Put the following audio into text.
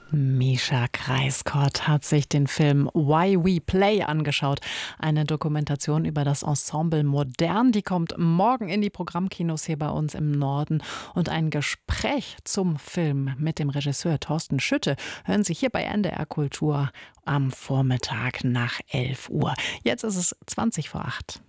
Mischa Kreisgott hat sich den Film Why We Play angeschaut. Eine Dokumentation über das Ensemble Modern. Die kommt morgen in die Programmkinos hier bei uns im Norden. Und ein Gespräch zum Film mit dem Regisseur Thorsten Schütte hören Sie hier bei NDR Kultur am Vormittag nach 11 Uhr. Jetzt ist es 20 vor 8.